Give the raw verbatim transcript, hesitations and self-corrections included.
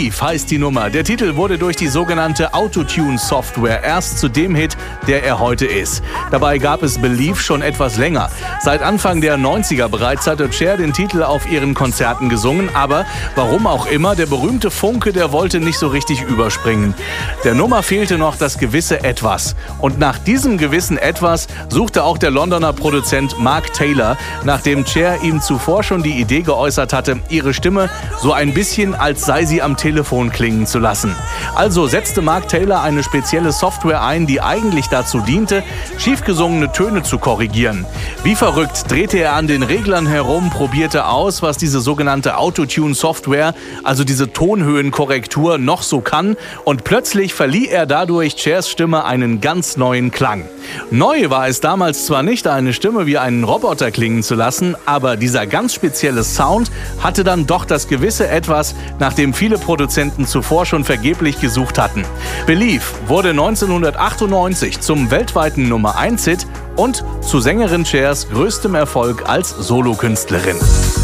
Believe heißt die Nummer. Der Titel wurde durch die sogenannte Autotune-Software erst zu dem Hit, der er heute ist. Dabei gab es Believe schon etwas länger. Seit Anfang der neunziger bereits hatte Cher den Titel auf ihren Konzerten gesungen, aber warum auch immer, der berühmte Funke, der wollte nicht so richtig überspringen. Der Nummer fehlte noch das gewisse Etwas. Und nach diesem gewissen Etwas suchte auch der Londoner Produzent Mark Taylor, nachdem Cher ihm zuvor schon die Idee geäußert hatte, ihre Stimme so ein bisschen als sei sie am Telefon klingen zu lassen. Also setzte Mark Taylor eine spezielle Software ein, die eigentlich dazu diente, schief gesungene Töne zu korrigieren. Wie verrückt drehte er an den Reglern herum, probierte aus, was diese sogenannte Autotune-Software, also diese Tonhöhenkorrektur, noch so kann, und plötzlich verlieh er dadurch Chers Stimme einen ganz neuen Klang. Neu war es damals zwar nicht, eine Stimme wie einen Roboter klingen zu lassen, aber dieser ganz spezielle Sound hatte dann doch das gewisse Etwas, nach dem viele Produzenten zuvor schon vergeblich gesucht hatten. Believe wurde neunzehnhundertachtundneunzig zum weltweiten Nummer eins Hit und zu Sängerin Chers größtem Erfolg als Solokünstlerin.